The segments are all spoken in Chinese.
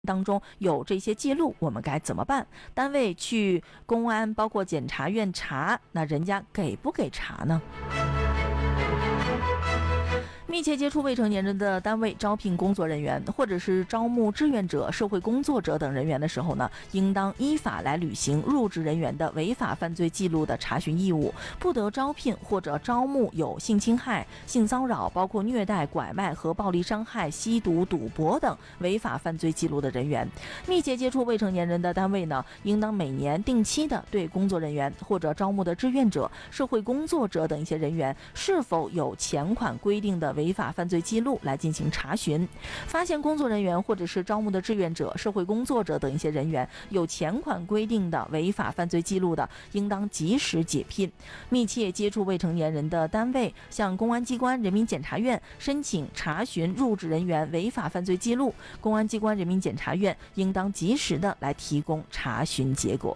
当中有这些记录，我们该怎么办？单位去公安包括检察院查，那人家给不给查呢？密切接触未成年人的单位招聘工作人员，或者是招募志愿者、社会工作者等人员的时候呢，应当依法来履行入职人员的违法犯罪记录的查询义务，不得招聘或者招募有性侵害、性骚扰、包括虐待、拐卖和暴力伤害、吸毒、赌博等违法犯罪记录的人员。密切接触未成年人的单位呢，应当每年定期的对工作人员或者招募的志愿者、社会工作者等一些人员是否有前款规定的违法犯罪记录来进行查询，发现工作人员或者是招募的志愿者、社会工作者等一些人员有前款规定的违法犯罪记录的，应当及时解聘。密切接触未成年人的单位向公安机关、人民检察院申请查询入职人员违法犯罪记录，公安机关、人民检察院应当及时的来提供查询结果。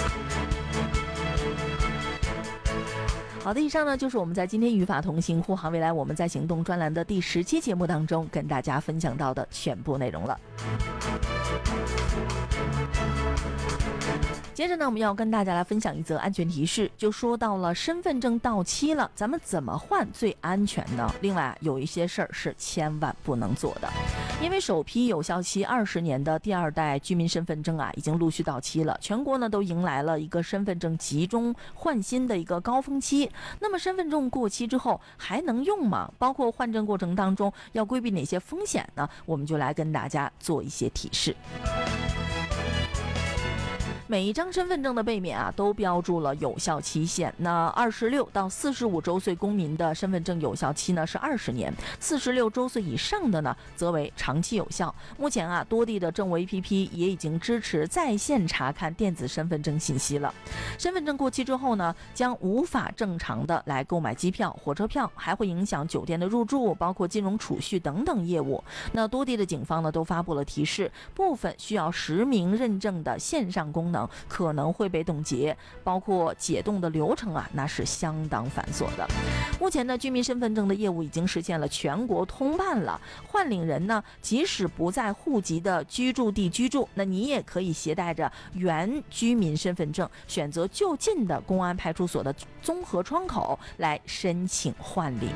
好的，以上呢就是我们在今天语法同行护航未来我们在行动专栏的第10期节目当中跟大家分享到的全部内容了。接着呢，我们要跟大家来分享一则安全提示，就说到了身份证到期了，咱们怎么换最安全呢？另外有一些事儿是千万不能做的，因为首批有效期20年的第2代居民身份证已经陆续到期了，全国呢都迎来了一个身份证集中换新的一个高峰期。那么身份证过期之后还能用吗？包括换证过程当中要规避哪些风险呢？我们就来跟大家做一些提示。每一张身份证的背面都标注了有效期限。那26到45周岁公民的身份证有效期呢是20年，46周岁以上的呢则为长期有效。目前多地的政务 APP 也已经支持在线查看电子身份证信息了。身份证过期之后呢，将无法正常的来购买机票、火车票，还会影响酒店的入住，包括金融储蓄等等业务。那多地的警方呢都发布了提示，部分需要实名认证的线上功能可能会被冻结，包括解冻的流程那是相当繁琐的。目前呢，居民身份证的业务已经实现了全国通办了，换领人呢，即使不在户籍的居住地居住，那你也可以携带着原居民身份证，选择就近的公安派出所的综合窗口来申请换领。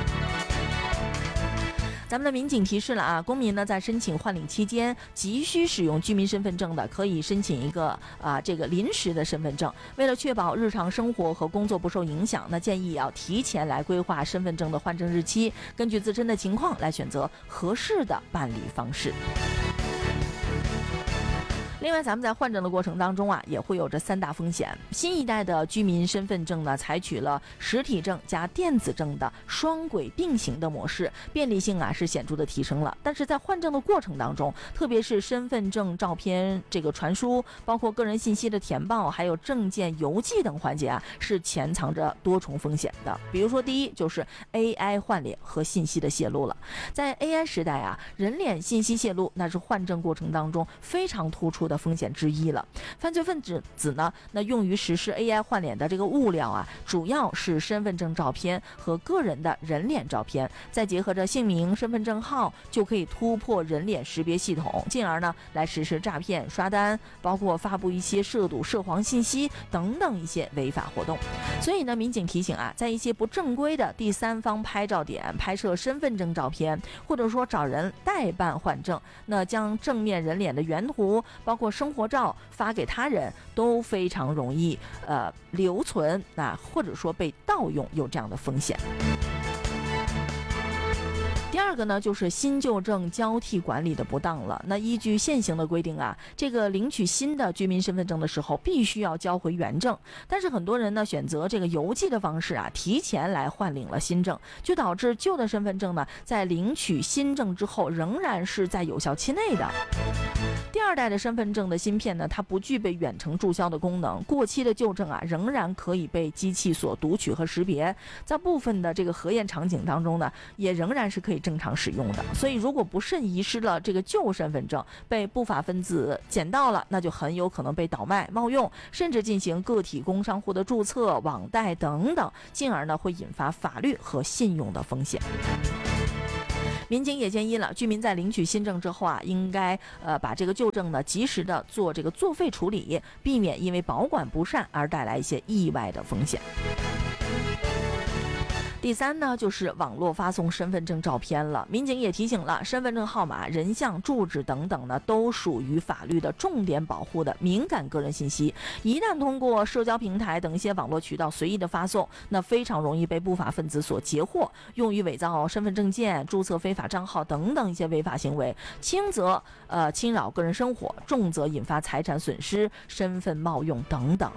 咱们的民警提示了公民呢在申请换领期间急需使用居民身份证的，可以申请一个这个临时的身份证。为了确保日常生活和工作不受影响，那建议要提前来规划身份证的换证日期，根据自身的情况来选择合适的办理方式。另外，咱们在换证的过程当中也会有着3大风险。新一代的居民身份证呢，采取了实体证加电子证的双轨并行的模式，便利性是显著的提升了。但是在换证的过程当中，特别是身份证照片这个传输，包括个人信息的填报，还有证件邮寄等环节是潜藏着多重风险的。比如说，第一就是 AI 换脸和信息的泄露了。在 AI 时代人脸信息泄露那是换证过程当中非常突出的风险之一了。犯罪分子呢，那用于实施 AI 换脸的这个物料主要是身份证照片和个人的人脸照片，再结合着姓名、身份证号，就可以突破人脸识别系统，进而呢来实施诈骗、刷单，包括发布一些涉赌、涉黄信息等等一些违法活动。所以呢，民警提醒在一些不正规的第三方拍照点拍摄身份证照片，或者说找人代办换证，那将正面人脸的原图，包括生活照发给他人，都非常容易留存或者说被盗用，有这样的风险。第二个呢，就是新旧证交替管理的不当了。那依据现行的规定这个领取新的居民身份证的时候，必须要交回原证。但是很多人呢，选择这个邮寄的方式提前来换领了新证，就导致旧的身份证呢，在领取新证之后，仍然是在有效期内的。第2代的身份证的芯片呢，它不具备远程注销的功能，过期的旧证仍然可以被机器所读取和识别，在部分的这个核验场景当中呢，也仍然是可以正常使用的。所以如果不慎遗失了这个旧身份证，被不法分子捡到了，那就很有可能被倒卖、冒用，甚至进行个体工商户的注册、网贷等等，进而呢会引发法律和信用的风险。 民警也建议了居民在领取新证之后啊，应该把这个旧证呢及时的做这个作废处理，避免因为保管不善而带来一些意外的风险。第三呢，就是网络发送身份证照片了。民警也提醒了，身份证号码、人像、住址等等呢，都属于法律的重点保护的敏感个人信息。一旦通过社交平台等一些网络渠道随意的发送，那非常容易被不法分子所截获，用于伪造身份证件、注册非法账号等等一些违法行为，轻则侵扰个人生活，重则引发财产损失、身份冒用等等。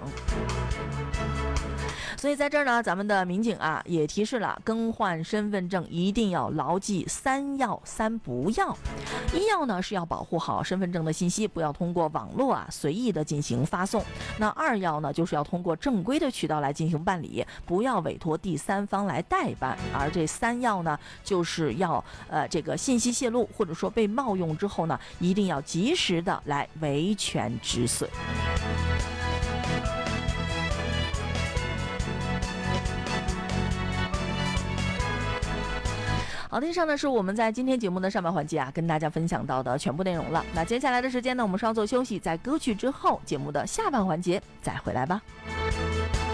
所以在这儿呢，咱们的民警啊也提示了，更换身份证一定要牢记3要3不要。1要呢是要保护好身份证的信息，不要通过网络啊随意的进行发送。那2要呢就是要通过正规的渠道来进行办理，不要委托第三方来代办。而这3要呢，就是要这个信息泄露或者说被冒用之后呢，一定要及时的来维权止损。好的，以上呢是我们在今天节目的上半环节啊，跟大家分享到的全部内容了。那接下来的时间呢，我们稍作休息，在歌曲之后，节目的下半环节再回来吧。